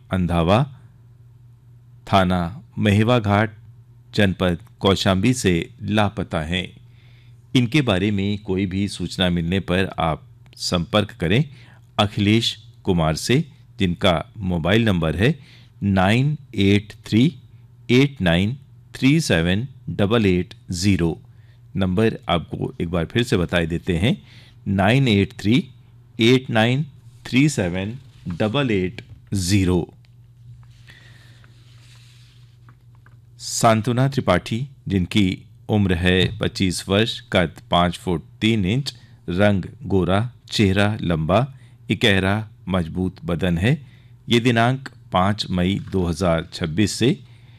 अंधावा, थाना महेवा घाट, जनपद कौशाम्बी से लापता हैं। इनके बारे में कोई भी सूचना मिलने पर आप संपर्क करें अखिलेश कुमार से, जिनका मोबाइल नंबर है 9838937880। नंबर आपको एक बार फिर से बताए देते हैं 9838937880। सांत्वना त्रिपाठी, जिनकी उम्र है 25 वर्ष, कद 5 फुट 3 इंच, रंग गोरा, चेहरा लंबा, इकहरा मजबूत बदन है। ये दिनांक 5 मई 2026 से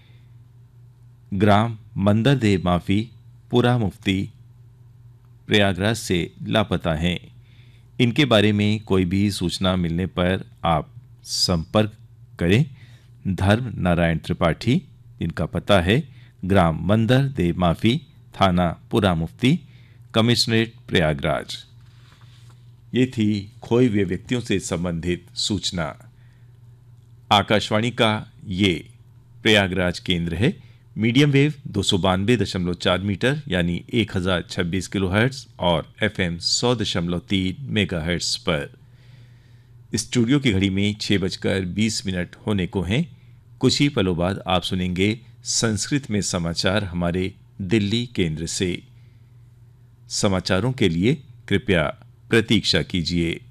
ग्राम मंदरदेव माफी, पुरा मुफ्ती, प्रयागराज से लापता हैं। इनके बारे में कोई भी सूचना मिलने पर आप संपर्क करें धर्म नारायण त्रिपाठी, जिनका पता है ग्राम मंदर देव माफी, थाना पुरा मुफ्ती, कमिश्नरेट प्रयागराज। ये थी खोए हुए व्यक्तियों से संबंधित सूचना। आकाशवाणी का ये प्रयागराज केंद्र है। मीडियम वेव 292.4 मीटर यानी 1026 किलोहर्ट्ज और FM 100.3 मेगाहर्ट्ज पर। स्टूडियो की घड़ी में 6:20 होने को हैं। कुछ ही पलों बाद आप सुनेंगे संस्कृत में समाचार हमारे दिल्ली केंद्र से। समाचारों के लिए कृपया प्रतीक्षा कीजिए।